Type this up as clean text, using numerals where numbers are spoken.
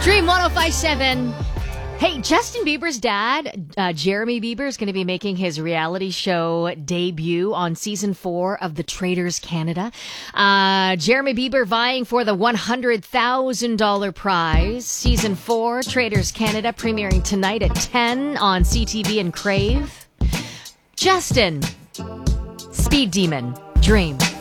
Dream 1057. Hey, Justin Bieber's dad, Jeremy Bieber, is going to be making his reality show debut on season 4 of The Traitors Canada. Jeremy Bieber vying for the $100,000 prize. Season 4, Traitors Canada, premiering tonight at 10 on CTV and Crave. Justin, Speed Demon, Dream.